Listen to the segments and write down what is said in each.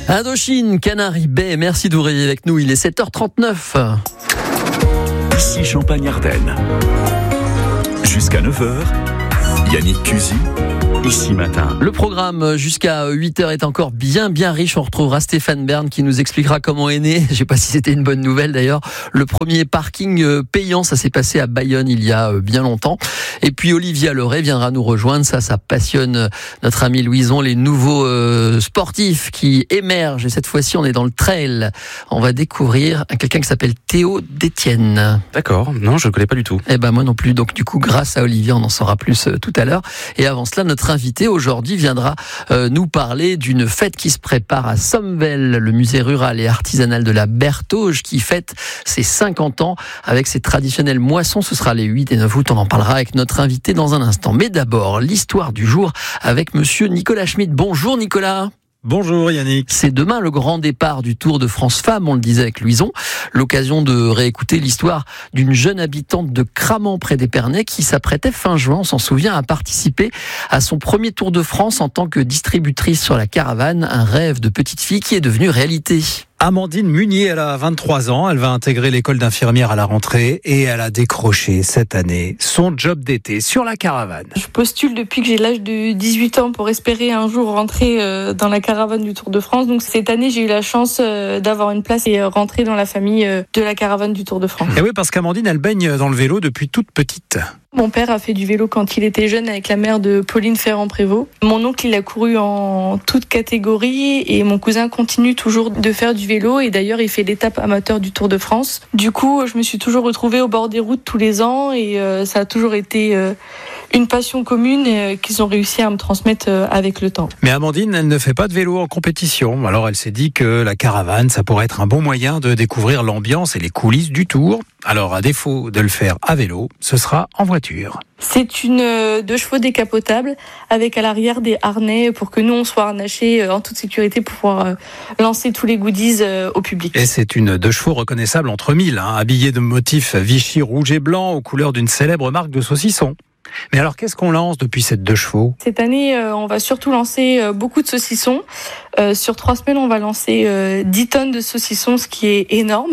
Indochine, Canary Bay, merci de rester avec nous, il est 7h39. Ici Champagne-Ardenne. Jusqu'à 9h, Yannick Cusy, Ici Matin. Le programme jusqu'à 8h est encore bien riche. On retrouvera Stéphane Bern qui nous expliquera comment est né, je ne sais pas si c'était une bonne nouvelle d'ailleurs, le premier parking payant. Ça s'est passé à Bayonne il y a bien longtemps. Et puis Olivia Leray viendra nous rejoindre. Ça passionne notre ami Louison, les nouveaux sportifs qui émergent. Et cette fois-ci, on est dans le trail. On va découvrir quelqu'un qui s'appelle Théo Détienne. D'accord, non, je ne le connais pas du tout. Eh ben moi non plus. Donc du coup, grâce à Olivia, on en saura plus tout à l'heure. Et avant cela, notre invité aujourd'hui viendra nous parler d'une fête qui se prépare à Sommevel, le musée rural et artisanal de la Bertauge qui fête ses 50 ans avec ses traditionnelles moissons. Ce sera les 8 et 9 août. On en parlera avec notre invité dans un instant. Mais d'abord, l'histoire du jour avec monsieur Nicolas Schmitt. Bonjour Nicolas. Bonjour Yannick. C'est demain le grand départ du Tour de France Femmes, on le disait avec Louison. L'occasion de réécouter l'histoire d'une jeune habitante de Cramant près d'Épernay qui s'apprêtait fin juin, on s'en souvient, à participer à son premier Tour de France en tant que distributrice sur la caravane. Un rêve de petite fille qui est devenu réalité. Amandine Munier, elle a 23 ans, elle va intégrer l'école d'infirmière à la rentrée et elle a décroché cette année son job d'été sur la caravane. Je postule depuis que j'ai l'âge de 18 ans pour espérer un jour rentrer dans la caravane du Tour de France. Donc cette année, j'ai eu la chance d'avoir une place et rentrer dans la famille de la caravane du Tour de France. Et oui, parce qu'Amandine, elle baigne dans le vélo depuis toute petite. Mon père a fait du vélo quand il était jeune avec la mère de Pauline Ferrand-Prévot. Mon oncle, il a couru en toute catégorie et mon cousin continue toujours de faire du vélo et d'ailleurs, il fait l'étape amateur du Tour de France. Du coup, je me suis toujours retrouvée au bord des routes tous les ans et ça a toujours été une passion commune qu'ils ont réussi à me transmettre avec le temps. Mais Amandine, elle ne fait pas de vélo en compétition. Alors elle s'est dit que la caravane, ça pourrait être un bon moyen de découvrir l'ambiance et les coulisses du Tour. Alors à défaut de le faire à vélo, ce sera en voiture. C'est une 2 chevaux décapotable avec à l'arrière des harnais pour que nous on soit harnachés en toute sécurité pour pouvoir lancer tous les goodies au public. Et c'est une 2 chevaux reconnaissable entre mille, habillée de motifs Vichy rouge et blanc aux couleurs d'une célèbre marque de saucisson. Mais alors qu'est-ce qu'on lance depuis cette 2 chevaux ? Cette année, on va surtout lancer beaucoup de saucissons. Sur 3 semaines, on va lancer 10 tonnes de saucissons, ce qui est énorme.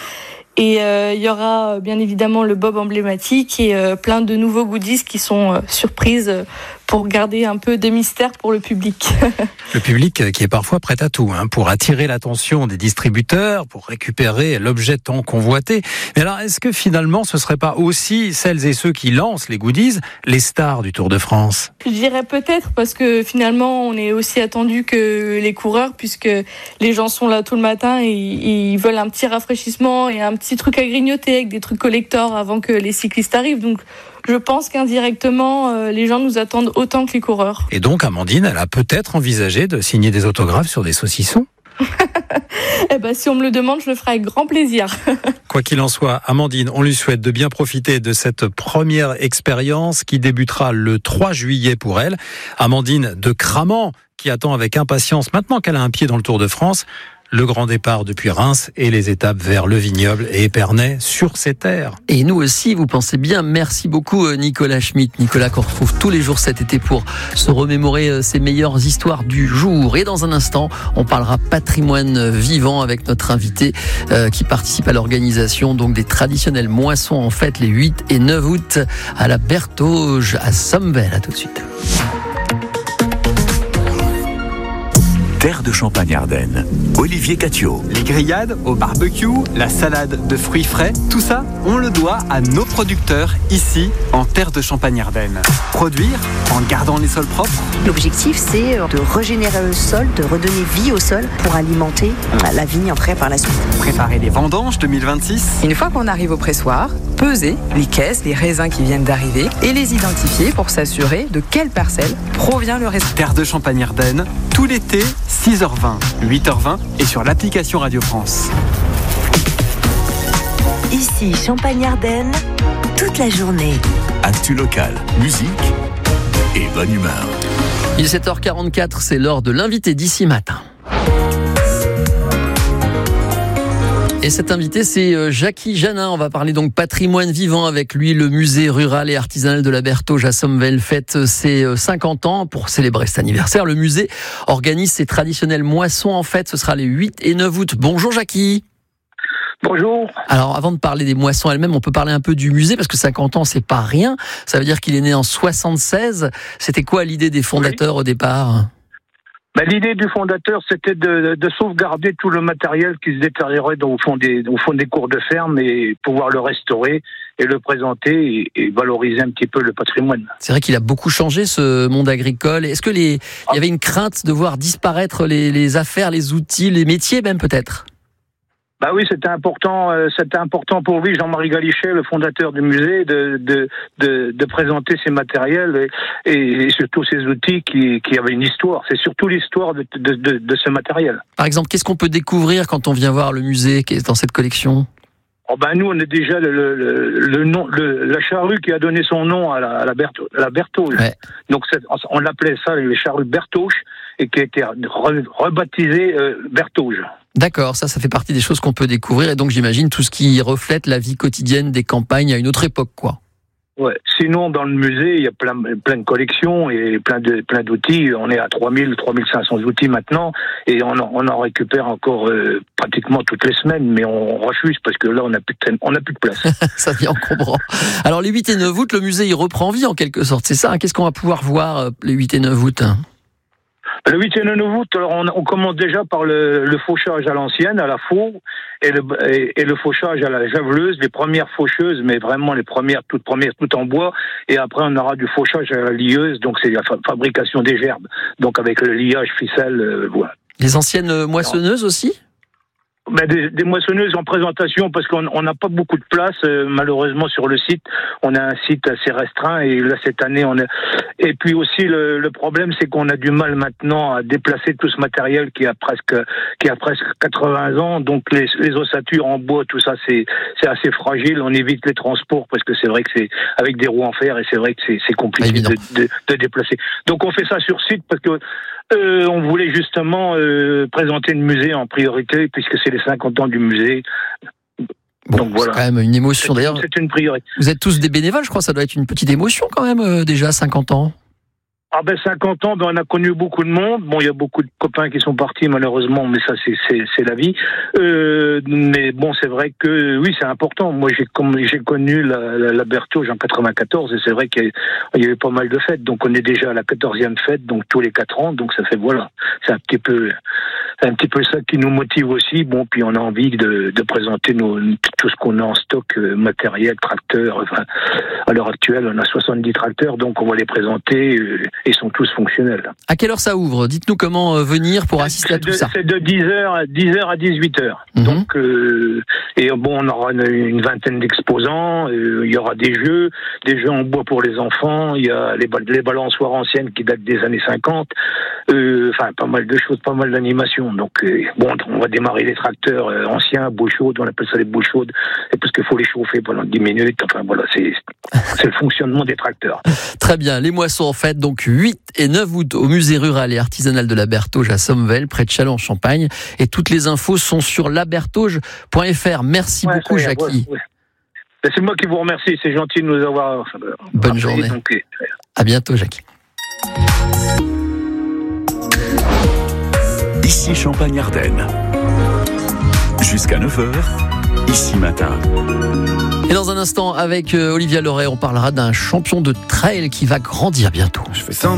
Et il y aura bien évidemment le bob emblématique et plein de nouveaux goodies qui sont surprises pour garder un peu de mystère pour le public. Le public qui est parfois prêt à tout, pour attirer l'attention des distributeurs, pour récupérer l'objet tant convoité. Mais alors, est-ce que finalement, ce ne serait pas aussi celles et ceux qui lancent les goodies, les stars du Tour de France ? Je dirais peut-être, parce que finalement, on est aussi attendu que les coureurs, puisque les gens sont là tout le matin et ils veulent un petit rafraîchissement et un petit truc à grignoter avec des trucs collector avant que les cyclistes arrivent. Donc, je pense qu'indirectement, les gens nous attendent autant que les coureurs. Et donc, Amandine, elle a peut-être envisagé de signer des autographes sur des saucissons ? Eh ben, si on me le demande, je le ferai avec grand plaisir. Quoi qu'il en soit, Amandine, on lui souhaite de bien profiter de cette première expérience qui débutera le 3 juillet pour elle. Amandine de Cramant, qui attend avec impatience, maintenant qu'elle a un pied dans le Tour de France, le grand départ depuis Reims et les étapes vers le Vignoble et Épernay sur ses terres. Et nous aussi, vous pensez bien. Merci beaucoup Nicolas Schmitt. Nicolas qu'on retrouve tous les jours cet été pour se remémorer ses meilleures histoires du jour. Et dans un instant, on parlera patrimoine vivant avec notre invité qui participe à l'organisation donc des traditionnelles moissons en fête les 8 et 9 août à la Bertauge à Sommevel. À tout de suite. Terre de Champagne-Ardenne. Olivier Catio. Les grillades au barbecue, la salade de fruits frais, tout ça, on le doit à nos producteurs ici, en Terre de Champagne-Ardenne. Produire en gardant les sols propres. L'objectif, c'est de régénérer le sol, de redonner vie au sol pour alimenter la vigne après par la suite. Préparer les vendanges 2026. Une fois qu'on arrive au pressoir, peser les caisses, les raisins qui viennent d'arriver et les identifier pour s'assurer de quelle parcelle provient le raisin. Terre de Champagne-Ardenne, tout l'été, 6h20, 8h20 et sur l'application Radio France. Ici, Champagne-Ardenne, toute la journée. Actu local, musique et bonne humeur. Il est 7h44, c'est l'heure de l'invité d'ici matin. Et cet invité, c'est Jackie Janin. On va parler donc patrimoine vivant avec lui. Le musée rural et artisanal de la Bertauge à Sommevel fête ses 50 ans. Pour célébrer cet anniversaire, le musée organise ses traditionnelles moissons en fête. Ce sera les 8 et 9 août. Bonjour Jackie. Bonjour. Alors avant de parler des moissons elles-mêmes, on peut parler un peu du musée parce que 50 ans c'est pas rien. Ça veut dire qu'il est né en 76. C'était quoi l'idée des fondateurs au départ ? L'idée du fondateur, c'était de sauvegarder tout le matériel qui se détériorait au fond des cours de ferme et pouvoir le restaurer et le présenter et valoriser un petit peu le patrimoine. C'est vrai qu'il a beaucoup changé ce monde agricole. Est-ce que il y avait une crainte de voir disparaître les affaires, les outils, les métiers même peut-être ? Bah oui, c'était important pour lui, Jean-Marie Galichet, le fondateur du musée, de présenter ses matériels et surtout ses outils qui avaient une histoire. C'est surtout l'histoire de ce matériel. Par exemple, qu'est-ce qu'on peut découvrir quand on vient voir le musée qui est dans cette collection ? Nous, on est déjà la charrue qui a donné son nom à la Bertauge. Ouais. Donc, on l'appelait ça les charrues Bertauge et qui a été rebaptisée Bertauge. D'accord, ça fait partie des choses qu'on peut découvrir et donc j'imagine tout ce qui reflète la vie quotidienne des campagnes à une autre époque, quoi. Ouais. Sinon, dans le musée, il y a plein de collections et plein d'outils. On est à 3500 outils maintenant et on en récupère encore pratiquement toutes les semaines, mais on refuse parce que là, on n'a plus de place. Ça devient encombrant. Alors, les 8 et 9 août, le musée, il reprend vie en quelque sorte, c'est ça, hein ? Qu'est-ce qu'on va pouvoir voir les 8 et 9 août ? Le 8 et 9 août, alors on commence déjà par le fauchage à l'ancienne, à la faux, et le fauchage à la javeleuse, les premières faucheuses, mais vraiment toutes premières, tout en bois, et après on aura du fauchage à la lieuse, donc c'est la fabrication des gerbes, donc avec le liage, ficelle, voilà. Les anciennes moissonneuses aussi ? Des moissonneuses en présentation parce qu'on n'a pas beaucoup de place malheureusement sur le site. On a un site assez restreint et là cette année et puis aussi le problème c'est qu'on a du mal maintenant à déplacer tout ce matériel qui a presque 80 ans, donc les ossatures en bois, tout ça c'est assez fragile. On évite les transports parce que c'est vrai que c'est avec des roues en fer et c'est vrai que c'est compliqué de déplacer. Donc on fait ça sur site parce que on voulait justement présenter le musée en priorité puisque c'est les 50 ans du musée. Bon, donc voilà. C'est quand même une émotion d'ailleurs. C'est une priorité. Vous êtes tous des bénévoles, je crois, ça doit être une petite émotion quand même déjà 50 ans. 50 ans, on a connu beaucoup de monde. Bon, il y a beaucoup de copains qui sont partis malheureusement, mais ça c'est la vie. Mais bon, c'est vrai que oui, c'est important. Moi, j'ai connu la Bertauge en 94 et c'est vrai qu'il y avait pas mal de fêtes. Donc on est déjà à la 14e fête, donc tous les 4 ans. Donc ça fait voilà, c'est un petit peu ça qui nous motive aussi. Bon, puis on a envie de présenter tout ce qu'on a en stock, matériel, tracteurs. Enfin, à l'heure actuelle, on a 70 tracteurs, donc on va les présenter. Ils sont tous fonctionnels. À quelle heure ça ouvre ? Dites-nous comment venir pour assister à tout ça. C'est de 10h à 18h. Mmh. Donc, on aura une vingtaine d'exposants. Il y aura des jeux en bois pour les enfants. Il y a les balançoires anciennes qui datent des années 50. Pas mal de choses, pas mal d'animations. Donc, on va démarrer les tracteurs anciens, boue chaude. On appelle ça les boues chaudes. Et parce qu'il faut les chauffer pendant 10 minutes. Enfin, voilà, c'est le fonctionnement des tracteurs. Très bien. Les moissons en fait, donc 8 et 9 août au musée rural et artisanal de la Bertauge à Sommevel, près de Châlons-en-Champagne. Et toutes les infos sont sur labertauge.fr. Merci beaucoup, Jackie. Ouais. C'est moi qui vous remercie. C'est gentil de nous avoir. Bonne journée. Donc, à bientôt, Jackie. Ici Champagne-Ardenne. Jusqu'à 9h, ici matin. Et dans un instant, avec Olivia Loret, on parlera d'un champion de trail qui va grandir bientôt. Je fais ça.